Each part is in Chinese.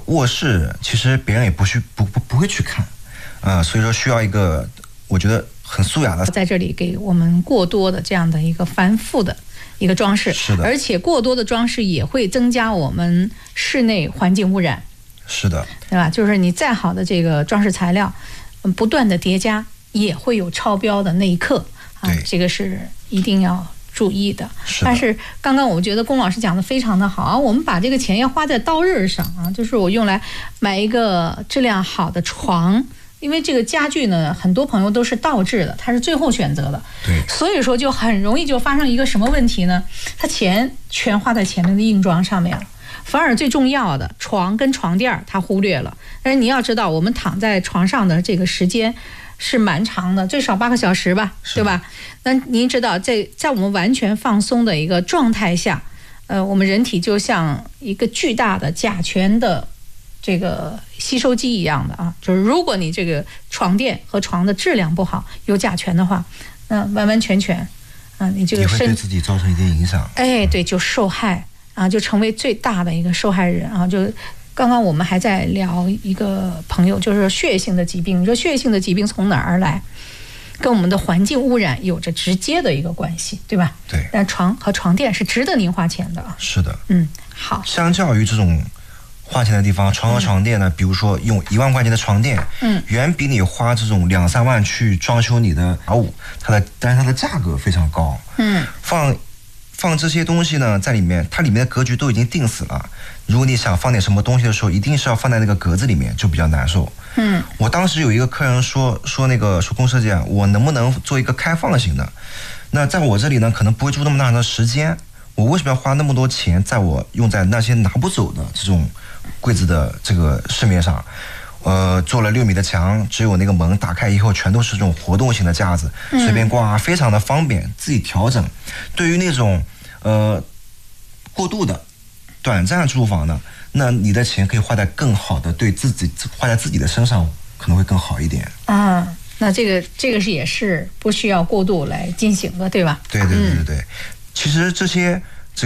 卧室其实别人也不会去看，所以说需要一个我觉得很素雅的， 在这里给我们过多的这样的一个繁复的一个装饰， 是的， 而且过多的装饰也会增加我们室内环境污染， 是的， 对吧？就是你再好的这个装饰材料，不断的叠加也会有超标的那一刻啊，这个是一定要注意的。但是刚刚我觉得龚老师讲的非常的好啊，我们把这个钱要花在刀刃上啊，就是我用来买一个质量好的床。因为这个家具呢，很多朋友都是倒置的，它是最后选择的， 对， 所以说就很容易就发生一个什么问题呢？他钱全花在前面的硬装上面了，反而最重要的床跟床垫他忽略了。但是你要知道，我们躺在床上的这个时间是蛮长的，最少8个小时吧，对吧？那您知道，在我们完全放松的一个状态下，我们人体就像一个巨大的甲醛的这个吸收机一样的啊，就是如果你这个床垫和床的质量不好，有甲醛的话，那完完全全啊，你这个也会对自己造成一点影响。 哎，对，就受害啊，就成为最大的一个受害人啊。就刚刚我们还在聊一个朋友，就是血液性的疾病。你说血液性的疾病从哪儿而来？跟我们的环境污染有着直接的一个关系，对吧？ 对。 但床和床垫是值得您花钱的啊。 是的。 好。 相较于这种花钱的地方，床和床垫呢，比如说用1万块钱的床垫，远比你花这种2、3万去装修你的家务，但是它的价格非常高。放这些东西呢在里面，它里面的格局都已经定死了。如果你想放点什么东西的时候，一定是要放在那个格子里面，就比较难受。我当时有一个客人说龚设计啊，我能不能做一个开放型的？那在我这里呢，可能不会住那么长的时间，我为什么要花那么多钱用在那些拿不走的这种柜子的这个市面上？做了6米的墙，只有那个门打开以后全都是这种活动型的架子，随便挂，非常的方便，自己调整。对于那种过度的短暂住房呢，那你的钱可以花在更好的，花在自己的身上可能会更好一点啊。那这个也是不需要过度来进行的，对吧？ 对。其实这些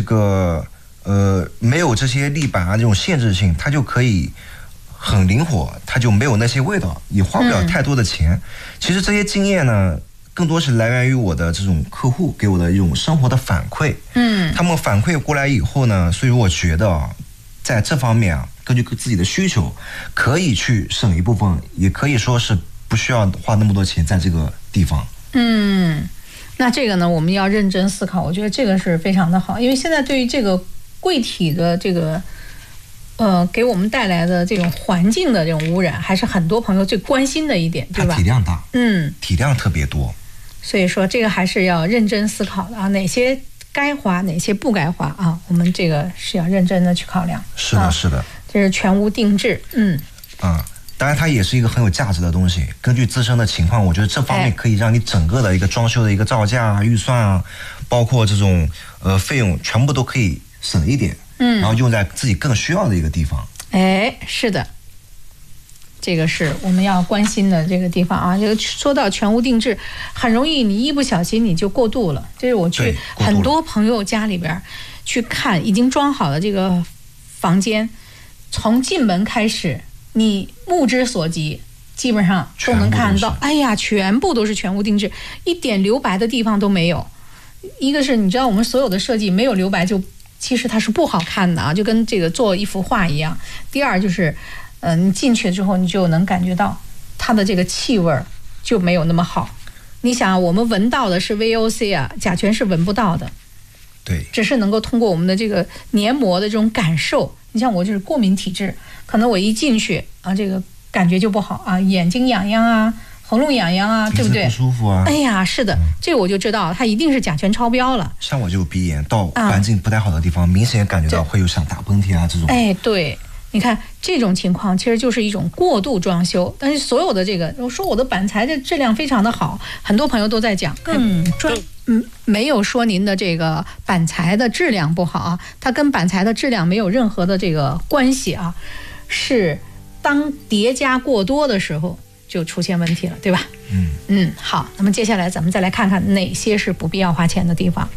没有这些立板啊这种限制性，它就可以很灵活，它就没有那些味道，也花不了太多的钱。其实这些经验呢，更多是来源于我的这种客户给我的一种生活的反馈。他们反馈过来以后呢，所以我觉得啊，在这方面啊，根据自己的需求，可以去省一部分，也可以说是不需要花那么多钱在这个地方。 那这个呢，我们要认真思考。我觉得这个是非常的好，因为现在对于这个柜体的这个给我们带来的这种环境的这种污染，还是很多朋友最关心的一点，对吧？ 它体量大，体量特别多， 所以说这个还是要认真思考的啊，哪些该花，哪些不该花啊，我们这个是要认真的去考量。 是的，是的， 这是全屋定制， 当然它也是一个很有价值的东西。根据自身的情况，我觉得这方面可以让你整个的一个装修的一个造价啊、预算啊，包括这种费用，全部都可以省一点。然后用在自己更需要的一个地方。 是的，这个是我们要关心的这个地方啊。这个说到全屋定制，很容易你一不小心你就过度了。这是我去很多朋友家里边去看已经装好的这个房间，从进门开始，你目之所及，基本上都能看到。哎呀，全部都是全屋定制，一点留白的地方都没有。一个是你知道我们所有的设计没有留白就。其实它是不好看的啊，就跟这个做一幅画一样。第二就是，你进去之后，你就能感觉到它的这个气味就没有那么好。你想，我们闻到的是 VOC 啊，甲醛是闻不到的。 对， 只是能够通过我们的这个黏膜的这种感受。你像我就是过敏体质，可能我一进去啊，这个感觉就不好啊，眼睛痒痒啊。喉咙痒痒啊，对不对？ 不舒服啊！ 哎呀，是的，这个我就知道，它一定是甲醛超标了。 像我就有鼻炎，到环境不太好的地方，明显感觉到会有像打喷嚏啊这种。 对，你看这种情况其实就是一种过度装修。但是所有的这个，我说我的板材的质量非常的好，很多朋友都在讲，没有说您的这个板材的质量不好啊，它跟板材的质量没有任何的这个关系啊，是当叠加过多的时候。就出现问题了，对吧？好，那么接下来咱们再来看看哪些是不必要花钱的地方。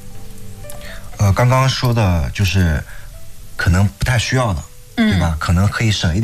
刚刚说的就是可能不太需要的，对吧？可能可以省一点。